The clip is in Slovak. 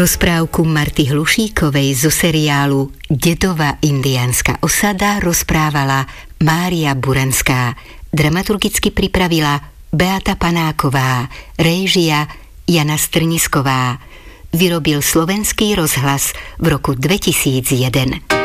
Rozprávku Marty Hlušíkovej zo seriálu Dedova indiánska osada rozprávala Mária Buranská. Dramaturgicky pripravila Beata Panáková, réžia Jana Strnisková. Vyrobil Slovenský rozhlas v roku 2001.